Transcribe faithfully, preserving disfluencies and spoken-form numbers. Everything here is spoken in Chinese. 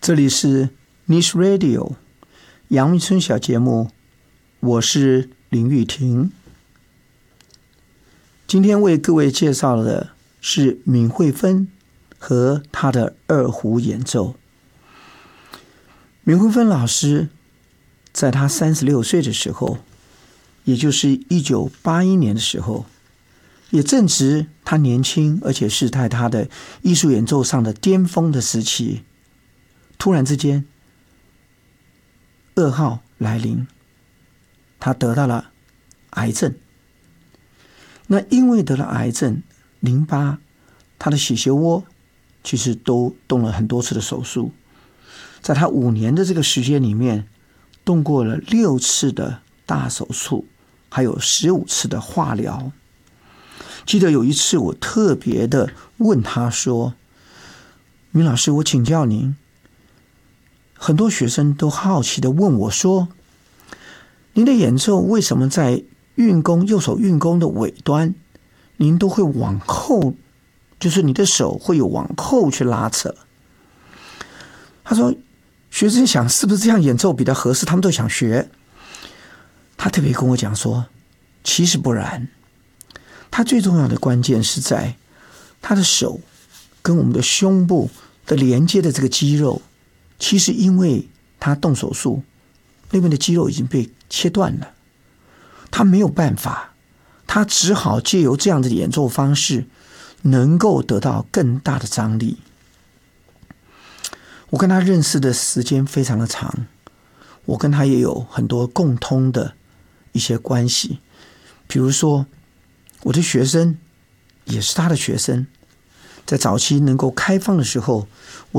这里是 Niche Radio 杨明春小节目，我是林玉婷。今天为各位介绍的是闵惠芬和她的二胡演奏。闵惠芬老师在她三十六岁的时候，也就是一九八一年的时候，也正值她年轻而且是在她的艺术演奏上的巅峰的时期，突然之间噩耗来临，她得到了癌症。那因为得了癌症，淋巴她的血楫窝其实都动了很多次的手术，在她五年的这个时间里面，动过了六次的大手术，还有十五次的化疗。记得有一次我特别的问她说，闵老师，我请教您，很多学生都好奇的问我说，您的演奏为什么在运弓右手运弓的尾端，您都会往后，就是你的手会有往后去拉扯？他说学生想是不是这样演奏比较合适，他们都想学。他特别跟我讲说，其实不然，他最重要的关键是在他的手跟我们的胸部的连接的这个肌肉，其实因为他动手术，那边的肌肉已经被切断了，他没有办法，他只好借由这样的演奏方式能够得到更大的张力。我跟他认识的时间非常的长，我跟他也有很多共通的一些关系，比如说我的学生也是他的学生，在早期能够开放的时候，